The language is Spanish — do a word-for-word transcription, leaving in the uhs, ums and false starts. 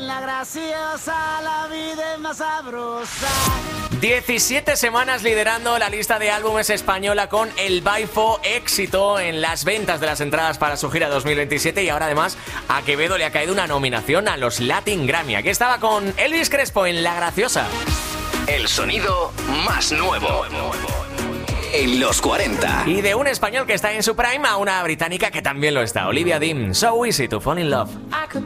la graciosa, la vida es más sabrosa. diecisiete semanas liderando la lista de álbumes española con El Baifo, éxito en las ventas de las entradas para su gira dos mil veintisiete, y ahora además a Quevedo le ha caído una nominación a los Latin Grammy. Aquí estaba con Elvis Crespo en La Graciosa. El sonido más nuevo en los cuarenta. Y de un español que está en su prime a una británica que también lo está, Olivia Dean, So Easy to Fall in Love. I could